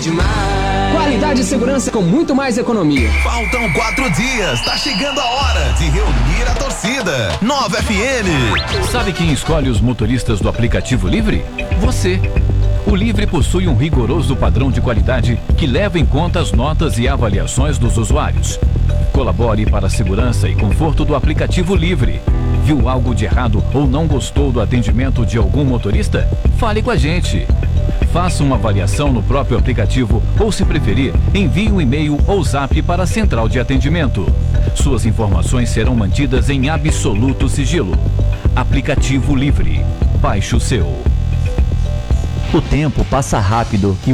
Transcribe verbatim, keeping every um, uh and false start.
demais. Qualidade e segurança com muito mais economia. Faltam quatro dias, tá chegando a hora de reunir a torcida. Nova F M. Sabe quem escolhe os motoristas do aplicativo Livre? Você. O Livre possui um rigoroso padrão de qualidade que leva em conta as notas e avaliações dos usuários. Colabore para a segurança e conforto do aplicativo Livre. Viu algo de errado ou não gostou do atendimento de algum motorista? Fale com a gente. Faça uma avaliação no próprio aplicativo ou, se preferir, envie um e-mail ou zap para a central de atendimento. Suas informações serão mantidas em absoluto sigilo. Aplicativo Livre. Baixe o seu. O tempo passa rápido e